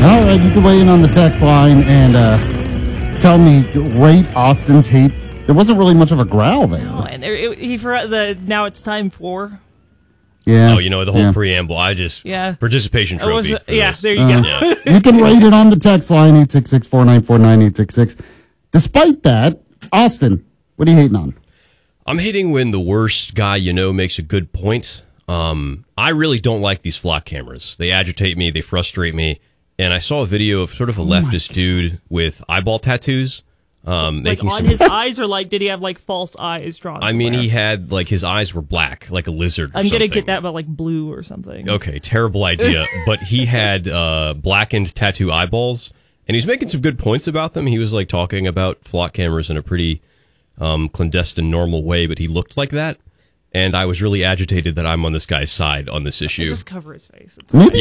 All right, you can weigh in on the text line and tell me, rate Austin's hate. There wasn't really much of a growl there. Oh, and he forgot the now it's time for. Yeah. Oh, the whole preamble. Participation trophy. There you go. Yeah. You can rate it on the text line, 866-494-9866. Despite that, Austin, what are you hating on? I'm hating when the worst guy makes a good point. I really don't like these flock cameras. They agitate me. They frustrate me. And I saw a video of sort of a leftist dude with eyeball tattoos. Like on his eyes, or did he have false eyes drawn? I mean, he had his eyes were black, like a lizard. I'm gonna get that, but blue or something. Okay, terrible idea. But he had blackened tattoo eyeballs, and he's making some good points about them. He was talking about flock cameras in a pretty clandestine, normal way, but he looked like that. And I was really agitated that I'm on this guy's side on this issue. Just cover his face.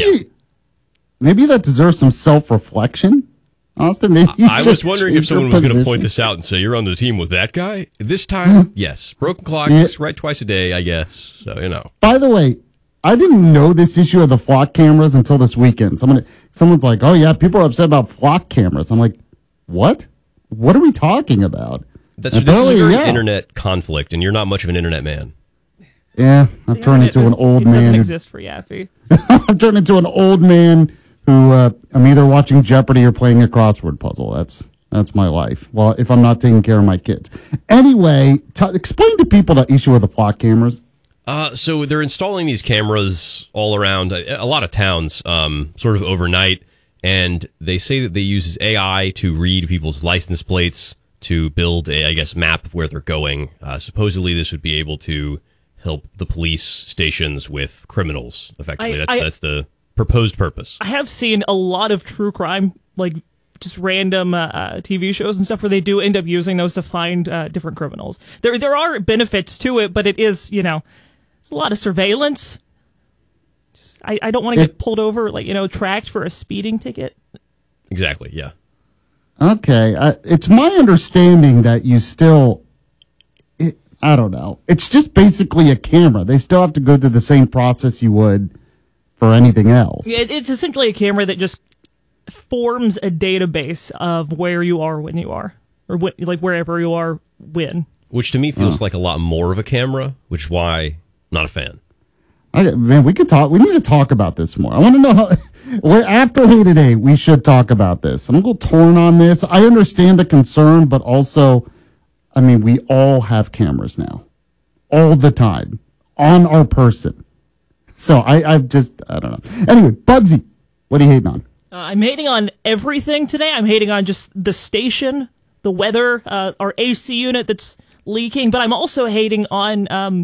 Maybe that deserves some self-reflection, Austin. I was wondering if someone was going to point this out and say, you're on the team with that guy? This time, yes. Broken clocks, right twice a day, I guess. So, By the way, I didn't know this issue of the flock cameras until this weekend. Someone's like, oh, yeah, people are upset about flock cameras. I'm like, what? What are we talking about? This is a very internet conflict, and you're not much of an internet man. Yeah, I've turned into an old man. It doesn't exist for Yaffee. I've turned into an old man who I'm either watching Jeopardy or playing a crossword puzzle. That's my life. Well, if I'm not taking care of my kids. Anyway, explain to people the issue with the flock cameras. So they're installing these cameras all around a lot of towns, sort of overnight, and they say that they use AI to read people's license plates to build a, map of where they're going. Supposedly, this would be able to help the police stations with criminals, effectively. That's the proposed purpose. I have seen a lot of true crime, just random TV shows and stuff where they do end up using those to find different criminals. There are benefits to it, but it is, it's a lot of surveillance. I don't want to get pulled over, tracked for a speeding ticket. Exactly, yeah. Okay. It's my understanding that you still... I don't know. It's just basically a camera. They still have to go through the same process you would for anything else. Yeah, it's essentially a camera that just forms a database of where you are when you are, or wherever you are when. Which to me feels like a lot more of a camera, which is why I'm not a fan. Man, we could talk. We need to talk about this more. I want to know after Hated Eight, we should talk about this. I'm a little torn on this. I understand the concern, but also, I mean, we all have cameras now, all the time, on our person. So I don't know. Anyway, Bugsy, what are you hating on? I'm hating on everything today. I'm hating on just the station, the weather, our AC unit that's leaking, but I'm also hating on,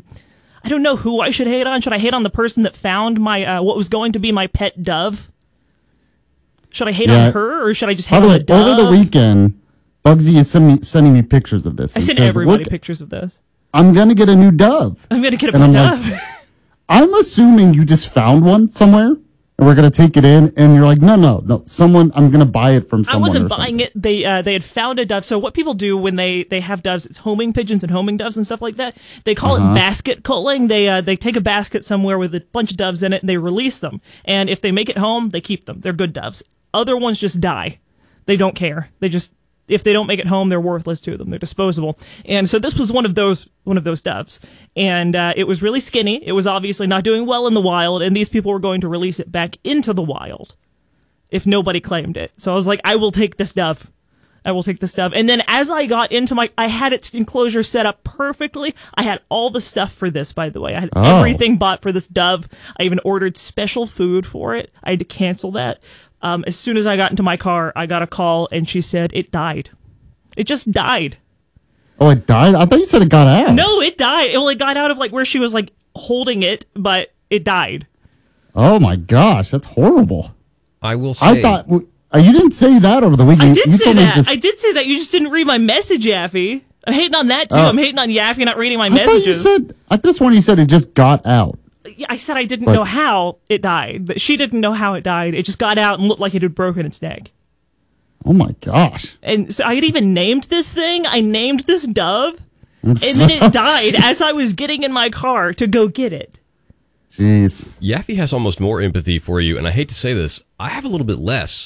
I don't know who I should hate on. Should I hate on the person that found my, what was going to be my pet dove? Should I hate on her, or should I just hate on the dove? Over the weekend, Bugsy is sending me pictures of this. I sent everybody pictures of this. I'm going to get a new dove. I'm going to get a new dove. I'm assuming you just found one somewhere, and we're going to take it in, and you're like, no, someone, I'm going to buy it from someone. I wasn't buying it. They had found a dove. So what people do when they have doves, it's homing pigeons and homing doves and stuff like that. They call it basket culling. They take a basket somewhere with a bunch of doves in it, and they release them. And if they make it home, they keep them. They're good doves. Other ones just die. They don't care. If they don't make it home, they're worthless to them. They're disposable. And so this was one of those doves. And it was really skinny. It was obviously not doing well in the wild, and these people were going to release it back into the wild if nobody claimed it. So I was like, I will take this dove. I will take this dove. And then as I got into I had its enclosure set up perfectly. I had all the stuff for this, by the way. I had everything bought for this dove. I even ordered special food for it. I had to cancel that. As soon as I got into my car, I got a call, and she said it died. It just died. Oh, it died? I thought you said it got out. No, it died. It got out of where she was holding it, but it died. Oh my gosh, that's horrible. I will say. I thought you didn't say that over the weekend. I did say that. I did say that. You just didn't read my message, Yaffee. I'm hating on that too. I'm hating on Yaffee not reading my messages. I just wanted you said it just got out. Yeah, I said I didn't know how it died. She didn't know how it died. It just got out and looked like it had broken its neck. Oh my gosh. And so I had even named this thing. I named this dove. And then it died as I was getting in my car to go get it. Jeez. Yaffee has almost more empathy for you, and I hate to say this, I have a little bit less.